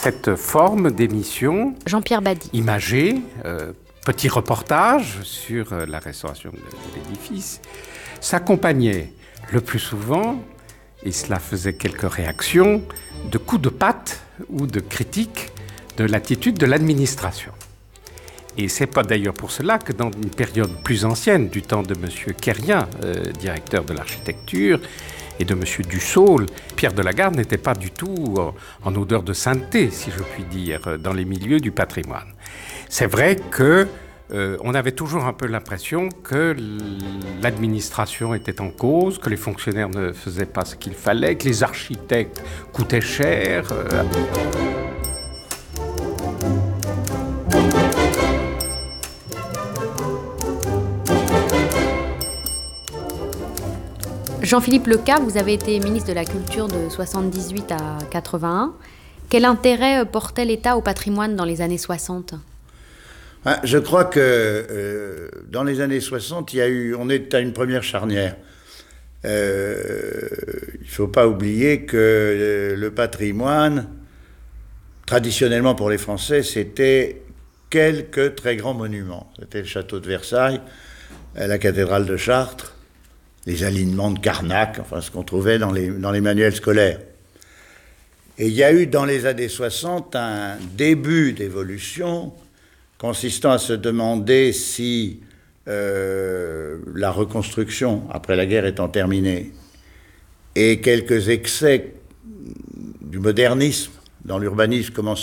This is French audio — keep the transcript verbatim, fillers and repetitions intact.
cette forme d'émission Jean-Pierre Bady. imagée, euh, petit reportage sur euh, la restauration de, de l'édifice, s'accompagnait le plus souvent, et cela faisait quelques réactions, de coups de patte ou de critiques de l'attitude de l'administration. Et c'est pas d'ailleurs pour cela que dans une période plus ancienne, du temps de M. Quérien, euh, directeur de l'architecture, et de M. Dussault, Pierre de la Garde n'était pas du tout en, en odeur de sainteté, si je puis dire, dans les milieux du patrimoine. C'est vrai que euh, on avait toujours un peu l'impression que l'administration était en cause, que les fonctionnaires ne faisaient pas ce qu'il fallait, que les architectes coûtaient cher. Euh, Jean-Philippe Lecas, vous avez été ministre de la Culture de soixante-dix-huit à quatre-vingt-un. Quel intérêt portait l'État au patrimoine dans les années soixante ? Je crois que euh, dans les années soixante, il y a eu, on est à une première charnière. Euh, il ne faut pas oublier que le patrimoine, traditionnellement pour les Français, c'était quelques très grands monuments. C'était le château de Versailles, la cathédrale de Chartres, les alignements de Carnac, enfin ce qu'on trouvait dans les, dans les manuels scolaires. Et il y a eu dans les années soixante un début d'évolution consistant à se demander si euh, la reconstruction, après la guerre étant terminée, et quelques excès du modernisme dans l'urbanisme commençant